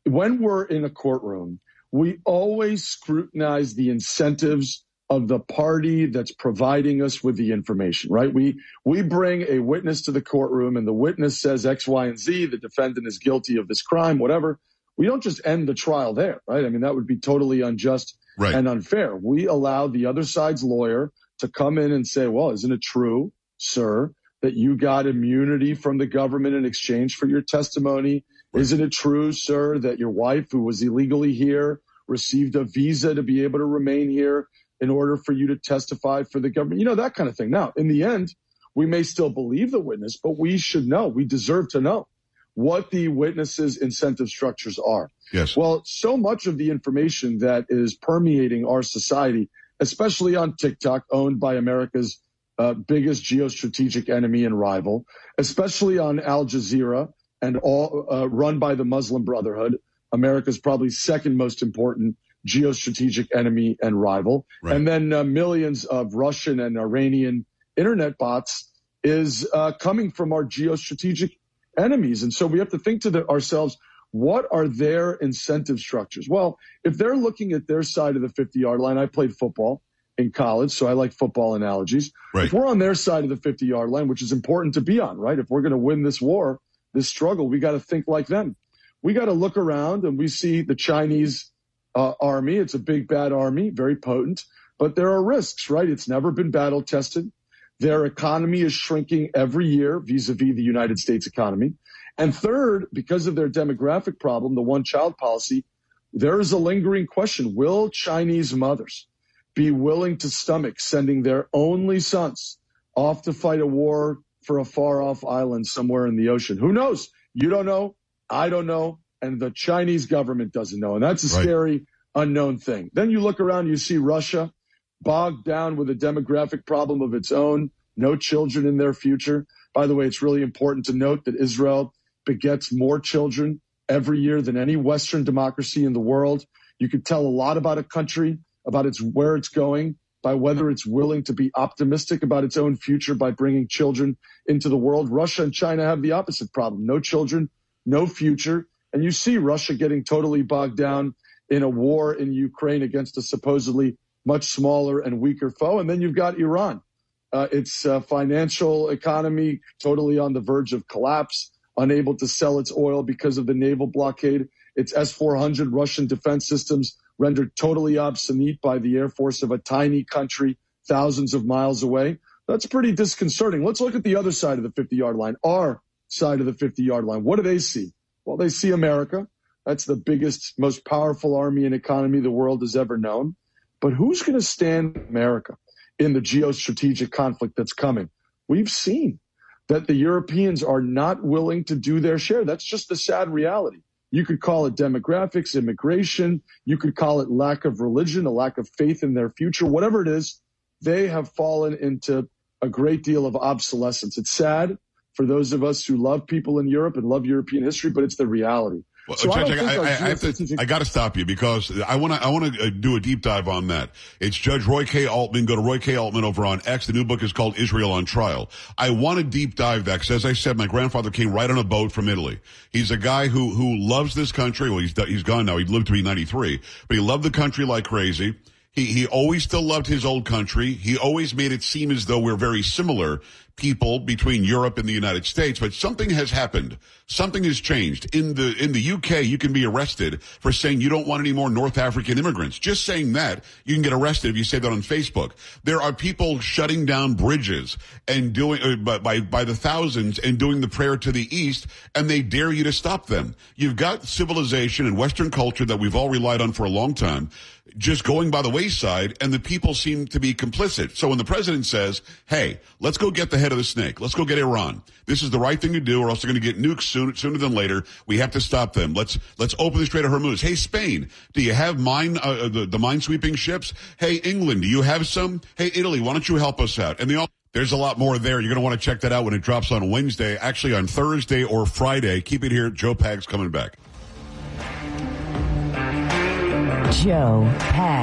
when we're in a courtroom, we always scrutinize the incentives of the party that's providing us with the information, right? We bring a witness to the courtroom and the witness says X, Y, and Z, the defendant is guilty of this crime, whatever. We don't just end the trial there, right? I mean, that would be totally unjust and unfair. We allow the other side's lawyer to come in and say, well, isn't it true, sir, that you got immunity from the government in exchange for your testimony? Isn't it true, sir, that your wife, who was illegally here, received a visa to be able to remain here in order for you to testify for the government? You know, that kind of thing. Now, in the end, we may still believe the witness, but we should know, we deserve to know what the witness's incentive structures are. Yes. Well, so much of the information that is permeating our society, especially on TikTok, owned by America's biggest geostrategic enemy and rival, especially on Al Jazeera and all run by the Muslim Brotherhood, America's probably second most important geostrategic enemy and rival. Right. And then millions of Russian and Iranian internet bots is coming from our geostrategic enemies. And so we have to think to ourselves, what are their incentive structures? Well, if they're looking at their side of the 50-yard line, I played football in college, so I like football analogies. Right. If we're on their side of the 50-yard line, which is important to be on, right? If we're going to win this war, this struggle, we got to think like them. We got to look around and we see the Chinese army. It's a big, bad army, very potent, but there are risks, right? It's never been battle tested. Their economy is shrinking every year vis-a-vis the United States economy. And third, because of their demographic problem, the one-child policy, there is a lingering question. Will Chinese mothers be willing to stomach sending their only sons off to fight a war for a far-off island somewhere in the ocean? Who knows? You don't know. I don't know. And the Chinese government doesn't know. And that's a scary, unknown thing. Then you look around, you see Russia bogged down with a demographic problem of its own, no children in their future. By the way, it's really important to note that Israel begets more children every year than any Western democracy in the world. You could tell a lot about a country, about where it's going, by whether it's willing to be optimistic about its own future by bringing children into the world. Russia and China have the opposite problem. No children, no future. And you see Russia getting totally bogged down in a war in Ukraine against a supposedly much smaller and weaker foe. And then you've got Iran. Its financial economy totally on the verge of collapse, unable to sell its oil because of the naval blockade. Its S-400 Russian defense systems rendered totally obsolete by the air force of a tiny country thousands of miles away. That's pretty disconcerting. Let's look at the other side of the 50-yard line, our side of the 50-yard line. What do they see? Well, they see America. That's the biggest, most powerful army and economy the world has ever known. But who's going to stand with America in the geostrategic conflict that's coming? We've seen that the Europeans are not willing to do their share. That's just the sad reality. You could call it demographics, immigration. You could call it lack of religion, a lack of faith in their future. Whatever it is, they have fallen into a great deal of obsolescence. It's sad for those of us who love people in Europe and love European history, but it's the reality. Well, so Judge, I got to stop you because I want to do a deep dive on that. It's Judge Roy K. Altman. Go to Roy K. Altman over on X. The new book is called Israel on Trial. I want to deep dive that because, as I said, my grandfather came right on a boat from Italy. He's a guy who loves this country. Well, he's gone now. He lived to be 93, but he loved the country like crazy. He always still loved his old country. He always made it seem as though we're very similar people between Europe and the United States, but something has happened. Something has changed. In the UK, you can be arrested for saying you don't want any more North African immigrants. Just saying that, you can get arrested if you say that on Facebook. There are people shutting down bridges and doing by the thousands and doing the prayer to the east, and they dare you to stop them. You've got civilization and Western culture that we've all relied on for a long time just going by the wayside, and the people seem to be complicit. So when the president says, hey, let's go get the head of the snake, let's go get Iran, this is the right thing to do, or else they're going to get nukes sooner than later. We have to stop them. Let's open the Strait of Hormuz. Hey, Spain, do you have the mine-sweeping ships? Hey, England, do you have some? Hey, Italy, why don't you help us out? And there's a lot more there. You're going to want to check that out when it drops on Wednesday, actually on Thursday or Friday. Keep it here. Joe Pag's coming back. Joe Pag.